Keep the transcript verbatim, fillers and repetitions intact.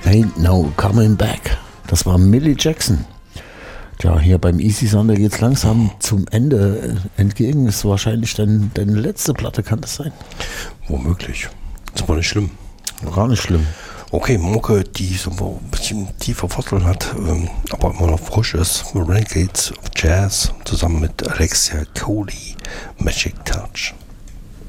Ain't No Coming Back. Das war Millie Jackson. Ja, hier beim Easy Sunday geht es langsam zum Ende entgegen. Ist wahrscheinlich dein, deine letzte Platte, kann das sein? Womöglich. Ist aber nicht schlimm. Gar nicht schlimm. Okay, Mucke, die so ein bisschen tiefer Wurzeln hat, ähm, aber immer noch frisch ist. Renegades of Jazz zusammen mit Alexia Coley, Magic Touch.